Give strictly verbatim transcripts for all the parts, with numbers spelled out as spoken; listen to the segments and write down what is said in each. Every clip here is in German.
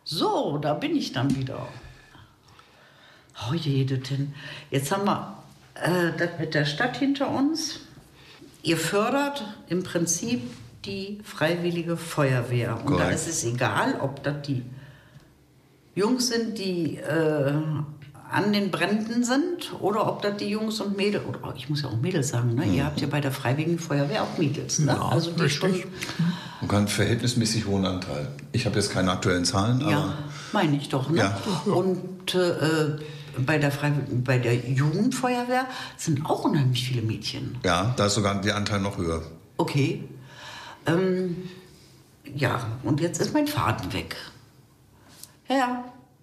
So, da bin ich dann wieder. Oh je, denn jetzt haben wir äh, das mit der Stadt hinter uns. Ihr fördert im Prinzip die Freiwillige Feuerwehr. Und Correct. da ist es egal, ob das die Jungs sind, die äh, an den Bränden sind, oder ob das die Jungs und Mädels, oder oh, ich muss ja auch Mädels sagen, ne? Mhm. Ihr habt ja bei der Freiwilligen Feuerwehr auch Mädels, ne? Ja, also die schon. Man kann einen verhältnismäßig hohen Anteil. Ich habe jetzt keine aktuellen Zahlen, aber... Ja, meine ich doch, ne? Ja. Und äh, bei, der Freiwilligen, bei der Jugendfeuerwehr sind auch unheimlich viele Mädchen. Ja, da ist sogar der Anteil noch höher. Okay. Ähm, ja, und jetzt ist mein Faden weg. Herr,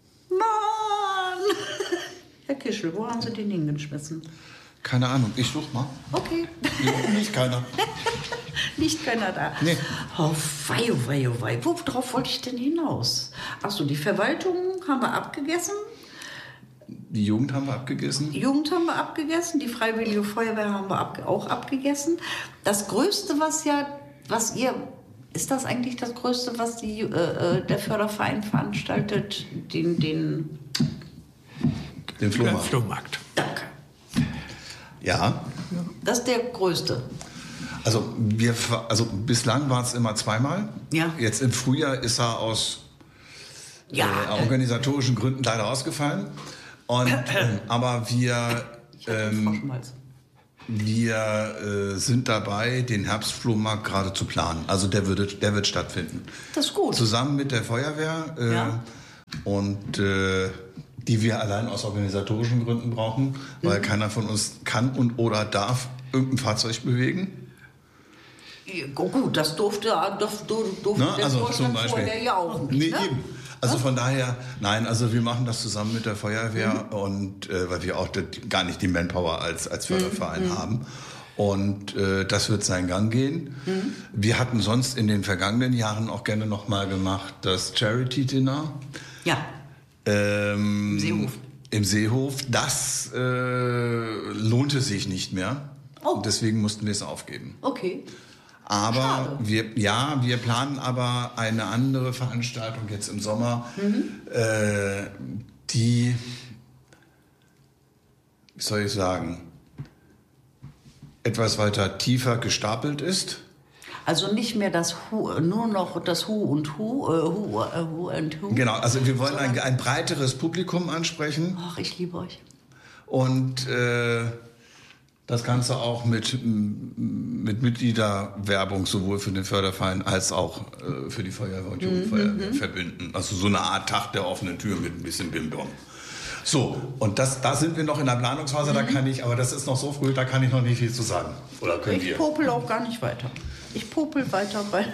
Mann! Herr Kischel, wo haben Sie den hingeschmissen? Keine Ahnung, ich such mal. Okay. Nee, nicht keiner. Nicht keiner da. Nee. Oh wei, oh wei, oh wei. Worauf wollte ich denn hinaus? Achso, die Verwaltung haben wir abgegessen. Die Jugend haben wir abgegessen. Die Jugend haben wir abgegessen. Die Freiwillige Feuerwehr haben wir ab, auch abgegessen. Das Größte, was ja, was ihr... Ist das eigentlich das Größte, was die, äh, der Förderverein veranstaltet? Den, den, Den Flohmarkt. Der Flohmarkt. Danke. Ja. Das ist der Größte. Also, wir, also bislang war es immer zweimal. Ja. Jetzt im Frühjahr ist er aus Ja. äh, organisatorischen Gründen leider ausgefallen. Und, ähm, aber wir... Ich hatte einen Frosch im Hals. Wir äh, sind dabei, den Herbstflohmarkt gerade zu planen. Also der wird, der wird stattfinden. Das ist gut. Zusammen mit der Feuerwehr. Äh, Ja. Und äh, die wir allein aus organisatorischen Gründen brauchen, weil mhm. keiner von uns kann und oder darf irgendein Fahrzeug bewegen. Ja, gut, das durfte, durfte, durfte Na, der also Vorstand zum Beispiel. vorher ja auch nicht. Nee, Ne? eben. Also von daher, nein, also wir machen das zusammen mit der Feuerwehr Mhm. und äh, weil wir auch das, gar nicht die Manpower als, als Förderverein mhm. haben. Und äh, das wird seinen Gang gehen. Mhm. Wir hatten sonst in den vergangenen Jahren auch gerne nochmal gemacht das Charity Dinner. Ja, Ähm, im Seehof. Im Seehof. Das äh, lohnte sich nicht mehr. Oh. Und deswegen mussten wir es aufgeben. Okay. Aber Schade. wir, ja, wir planen aber eine andere Veranstaltung jetzt im Sommer, Mhm. äh, die, wie soll ich sagen, etwas weiter tiefer gestapelt ist. Also nicht mehr das Hu, nur noch das Hu und Hu, äh, Hu, äh, Hu und Hu. Genau, also wir wollen ein, ein breiteres Publikum ansprechen Ach, ich liebe euch. und äh, das Ganze auch mit, mit Mitgliederwerbung sowohl für den Förderverein als auch äh, für die Feuerwehr und Jugendfeuerwehr Mhm. verbinden. Also so eine Art Tag der offenen Tür mit ein bisschen Bim-Bom. So, und das, da sind wir noch in der Planungsphase, Mhm. da kann ich, aber das ist noch so früh, da kann ich noch nicht viel zu sagen. Oder können Ich wir? popel auch gar nicht weiter. Ich popel weiter, weil...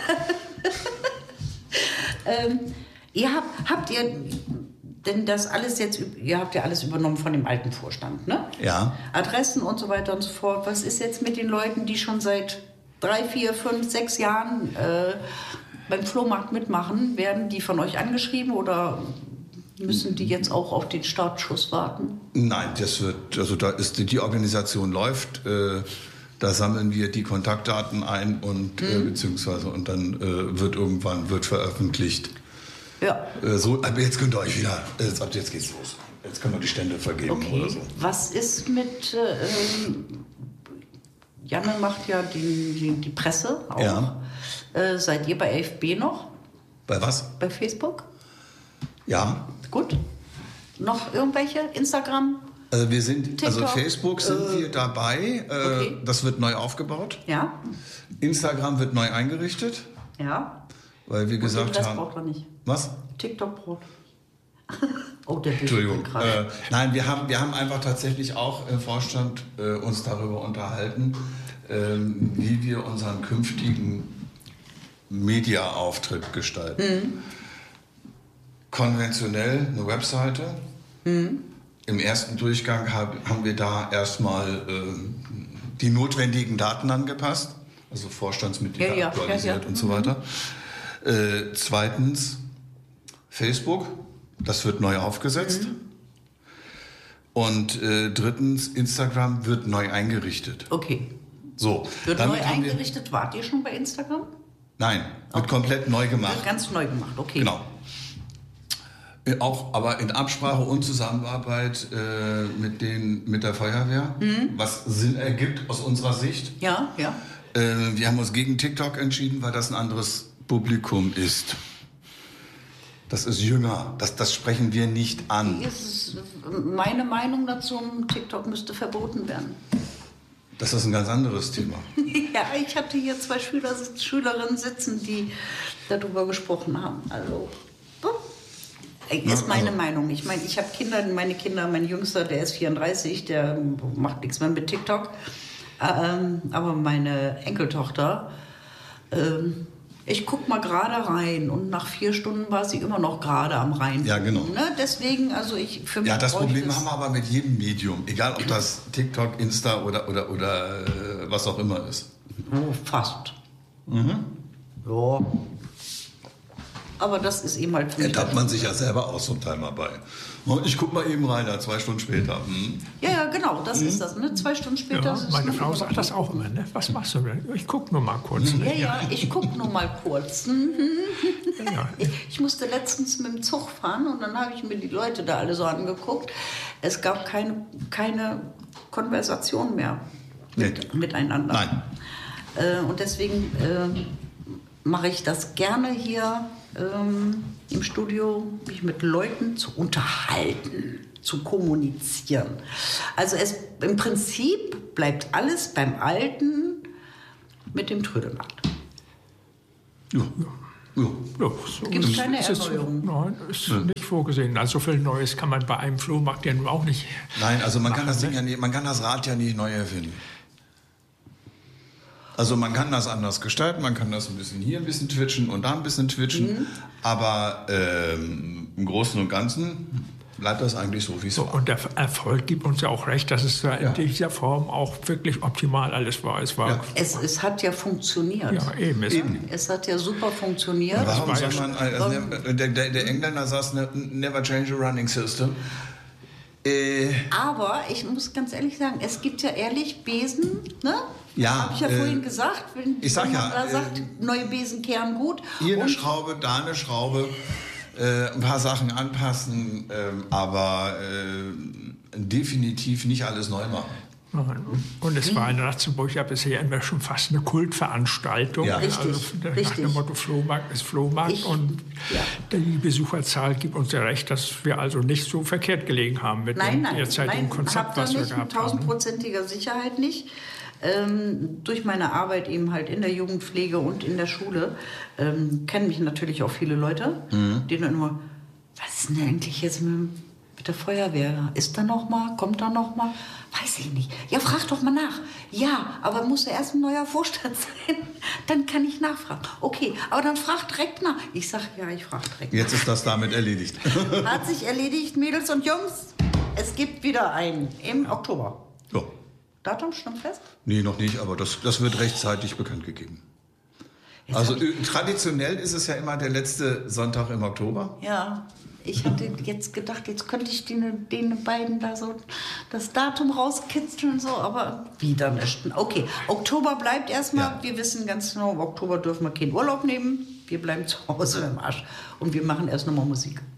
ähm, ihr habt, habt ihr denn das alles jetzt, ihr habt ja alles übernommen von dem alten Vorstand, ne? Ja. Adressen und so weiter und so fort. Was ist jetzt mit den Leuten, die schon seit drei, vier, fünf, sechs Jahren äh, beim Flohmarkt mitmachen? Werden die von euch angeschrieben oder müssen die jetzt auch auf den Startschuss warten? Nein, das wird, also da ist die, die Organisation läuft, äh, da sammeln wir die Kontaktdaten ein und Mhm. äh, beziehungsweise und dann äh, wird irgendwann wird veröffentlicht. Ja. Äh, so, aber jetzt könnt ihr euch wieder, jetzt, ab jetzt geht's los. Jetzt können wir die Stände vergeben Okay. oder so. Was ist mit äh, ähm, Janne macht ja die, die, die Presse auch. Ja. Äh, seid ihr bei F B noch? Bei was? Bei Facebook? Ja. Gut. Noch irgendwelche? Instagram? Also wir sind, also TikTok? Facebook sind Äh, wir dabei. Äh, okay. Das wird neu aufgebaut. Ja. Instagram wird neu eingerichtet, Ja. weil wir Und gesagt den Rest haben. braucht er nicht. Was? TikTok braucht. Oh, der Entschuldigung. Bild gerade. Äh, nein, wir haben, wir haben einfach tatsächlich auch im Vorstand äh, uns darüber unterhalten, ähm, wie wir unseren künftigen Media-Auftritt gestalten. Mhm. Konventionell eine Webseite. Mhm. Im ersten Durchgang hab, haben wir da erstmal äh, die notwendigen Daten angepasst, also Vorstandsmitglieder Ja, ja, aktualisiert ja, ja. und so Mhm. weiter. Äh, zweitens Facebook, das wird neu aufgesetzt. Mhm. Und äh, drittens, Instagram wird neu eingerichtet. Okay. So, Wird neu damit haben wir- eingerichtet? Wart ihr schon bei Instagram? Nein, wird Okay. komplett neu Wird gemacht. ganz neu gemacht, okay. Genau. Auch, aber in Absprache und Zusammenarbeit äh, mit, den, mit der Feuerwehr, mhm. was Sinn ergibt aus unserer Sicht. Ja, ja. Äh, wir haben uns gegen TikTok entschieden, weil das ein anderes Publikum ist. Das ist jünger, das, das sprechen wir nicht an. Ist meine Meinung dazu, TikTok müsste verboten werden. Das ist ein ganz anderes Thema. Ja, ich hatte hier zwei Schüler, Schülerinnen sitzen, die darüber gesprochen haben. Also, ist meine also. Meinung. Ich meine, ich habe Kinder, meine Kinder, mein Jüngster, der ist vierunddreißig, der macht nichts mehr mit TikTok. Ähm, aber meine Enkeltochter, ähm, ich guck mal gerade rein und nach vier Stunden war sie immer noch gerade am Rein. Ja, genau. Ne? Deswegen, also ich für mich. Ja, das Problem haben wir aber mit jedem Medium, egal ob das TikTok, Insta oder, oder, oder äh, was auch immer ist. Oh, fast. Mhm. Ja. Aber das ist eben halt... Ertappt man sich ja selber auch zum Teil mal bei. Ich guck mal eben rein, ja, zwei Stunden später. Hm. Ja, ja, genau, das hm. ist das. Ne? Zwei Stunden später... Ja, ist meine Frau sagt das auch immer. Ne? Was machst du denn? Ich guck nur mal kurz. Hm. Ne? Ja, ja, ich guck nur mal kurz. Ja. Ich musste letztens mit dem Zug fahren und dann habe ich mir die Leute da alle so angeguckt. Es gab keine, keine Konversation mehr mit, nee. miteinander. Nein. Äh, und deswegen äh, mache ich das gerne hier ähm, im Studio, mich mit Leuten zu unterhalten, zu kommunizieren. Also es, im Prinzip bleibt alles beim Alten mit dem Trödelmarkt. Ja. Ja. Ja, so Gibt es keine ist Erneuerung? Nein, ist ja. nicht vorgesehen. Also so viel Neues kann man bei einem Flohmarkt ja nun auch nicht. Nein, also man machen, kann das Ding ne? ja nicht, man kann das Rad ja nicht neu erfinden. Also man kann das anders gestalten, man kann das ein bisschen hier ein bisschen twitchen und da ein bisschen twitchen, mhm. aber ähm, im Großen und Ganzen bleibt das eigentlich so, wie es so, war. Und der Erfolg gibt uns ja auch recht, dass es da ja. in dieser Form auch wirklich optimal alles war. Es, war ja. es, es hat ja funktioniert. Ja, eben. Es, eben. es hat ja super funktioniert. Warum soll man, also der, der, der Engländer sagt, never change a running system. Äh, Aber ich muss ganz ehrlich sagen, es gibt ja ehrlich Besen, ne? Ja, habe ich ja äh, vorhin gesagt, wenn, ich sag wenn man ja, da sagt, äh, neue Besen kehren gut. Hier eine und Schraube, da eine Schraube, äh, ein paar Sachen anpassen, äh, aber äh, definitiv nicht alles neu machen. Und es war in Ratzeburg ja bisher immer schon fast eine Kultveranstaltung. Ja. Richtig, also nach richtig. dem Motto Flohmarkt ist Flohmarkt. Ich, und ja. die Besucherzahl gibt uns ja recht, dass wir also nicht so verkehrt gelegen haben mit nein, dem nein, derzeitigen nein, Konzept, was wir nicht, gehabt mit haben. tausendprozentiger Sicherheit nicht. Ähm, durch meine Arbeit eben halt in der Jugendpflege und in der Schule ähm, kennen mich natürlich auch viele Leute, mhm. die dann immer, was ist denn eigentlich jetzt mit, mit der Feuerwehr? Ist da noch mal? Kommt da noch mal? Weiß ich nicht. Ja, frag doch mal nach. Ja, aber muss ja erst ein neuer Vorstand sein. Dann kann ich nachfragen. Okay, aber dann frag direkt nach. Ich sag, ja, ich frag direkt nach. Jetzt ist das damit erledigt. Hat sich erledigt, Mädels und Jungs. Es gibt wieder einen im Oktober. Ja. Datum schon fest? Nee, noch nicht, aber das, das wird rechtzeitig bekannt gegeben. Jetzt also traditionell ist es ja immer der letzte Sonntag im Oktober. Ja, ich hatte jetzt gedacht, jetzt könnte ich den, den beiden da so das Datum rauskitzeln und so, aber wieder nicht. Okay, Oktober bleibt erstmal. Ja. Wir wissen ganz genau, im Oktober dürfen wir keinen Urlaub nehmen. Wir bleiben zu Hause im Arsch und wir machen erst nochmal Musik.